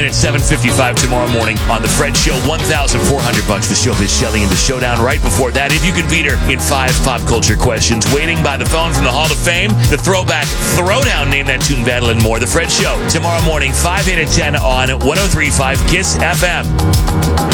in at 7:55 tomorrow morning on The Fred Show. $1,400 for Showbiz Shelley in the showdown. Right before that, if you can beat her in 5 pop culture questions. Waiting by the phone from the Hall of Fame, the Throwback Throwdown, Name That Tune Battle, and more. The Fred Show tomorrow morning, 5, 8, and 10 on 103.5 KISS FM.